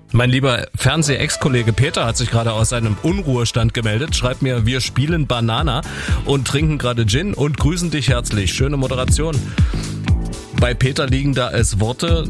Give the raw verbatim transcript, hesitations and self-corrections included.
Mein lieber Fernseh-Ex-Kollege Peter hat sich gerade aus seinem Unruhestand gemeldet, schreibt mir, wir spielen Banana und trinken gerade Gin und grüßen dich herzlich. Schöne Moderation. Bei Peter liegen da als Worte